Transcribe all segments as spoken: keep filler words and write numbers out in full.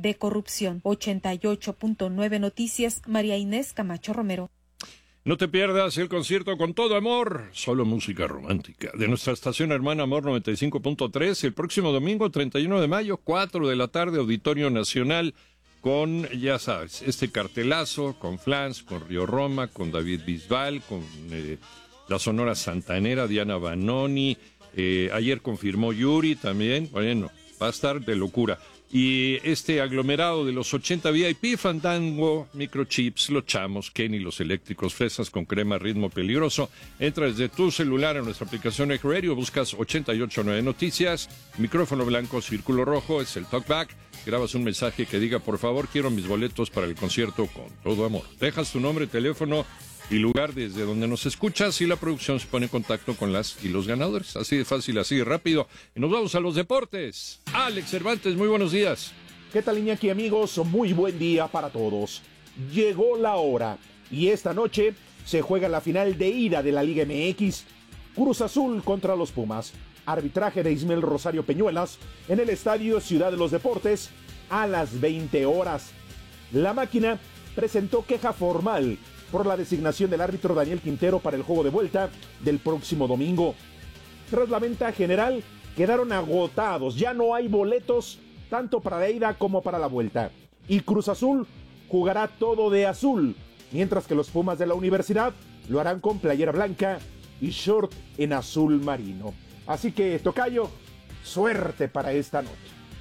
de corrupción. ochenta y ocho punto nueve Noticias, María Inés Camacho Romero. No te pierdas el concierto Con Todo Amor, solo música romántica, de nuestra estación hermana Amor noventa y cinco punto tres, el próximo domingo treinta y uno de mayo, cuatro de la tarde, Auditorio Nacional, con, ya sabes, este cartelazo, con Flans, con Río Roma, con David Bisbal, con eh, la Sonora Santanera, Diana Banoni, eh, ayer confirmó Yuri también, bueno, va a estar de locura. Y este aglomerado de los ochenta V I P, Fandango, Microchips, Los Chamos, Kenny, Los Eléctricos, Fresas con Crema, Ritmo Peligroso. Entra desde tu celular en nuestra aplicación iHeartRadio, buscas ochenta y ocho punto nueve Noticias, micrófono blanco, círculo rojo, es el talkback. Grabas un mensaje que diga, por favor, quiero mis boletos para el concierto Con Todo Amor. Dejas tu nombre, teléfono y lugar desde donde nos escuchas y la producción se pone en contacto con las y los ganadores. Así de fácil, así de rápido. Y nos vamos a los deportes. Alex Cervantes, muy buenos días. ¿Qué tal, Iñaki, amigos? Muy buen día para todos. Llegó la hora y esta noche se juega la final de ida de la Liga M X. Cruz Azul contra los Pumas. Arbitraje de Ismael Rosario Peñuelas en el Estadio Ciudad de los Deportes a las veinte horas. La Máquina presentó queja formal por la designación del árbitro Daniel Quintero para el juego de vuelta del próximo domingo. Tras la venta general, quedaron agotados. Ya no hay boletos tanto para la ida como para la vuelta. Y Cruz Azul jugará todo de azul, mientras que los Pumas de la Universidad lo harán con playera blanca y short en azul marino. Así que, tocayo, suerte para esta noche.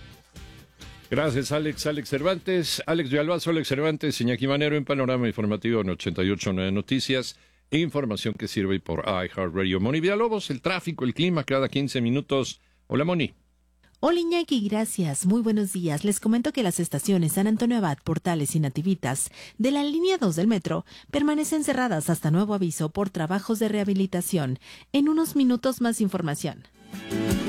Gracias, Alex. Alex Cervantes, Alex Villalbazo, Alex Cervantes, Iñaki Manero en Panorama Informativo en ochenta y ocho punto nueve Noticias. Información que sirve por iHeartRadio. Moni Villalobos, el tráfico, el clima cada quince minutos. Hola, Moni. Hola, Iñaki, gracias. Muy buenos días. Les comento que las estaciones San Antonio Abad, Portales y Nativitas de la línea dos del metro permanecen cerradas hasta nuevo aviso por trabajos de rehabilitación. En unos minutos más información.